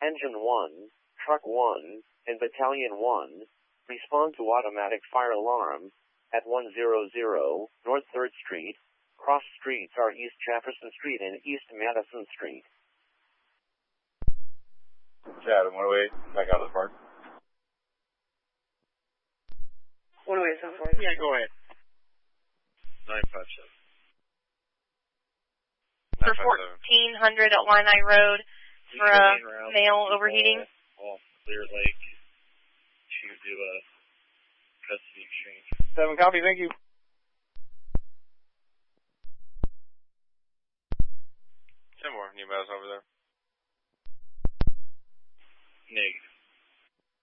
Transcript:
Engine 1, Truck 1, and Battalion 1, respond to automatic fire alarm at 100 North 3rd Street. Cross streets are East Jefferson Street and East Madison Street. Chad, 108, back out of the park. 108, sound for you. Yeah, go ahead. 957. For 1400 at Waianae Road for a male overheating. Clear Lake to do a custody exchange. 7 copy, thank you. Some more new miles over there. Negative.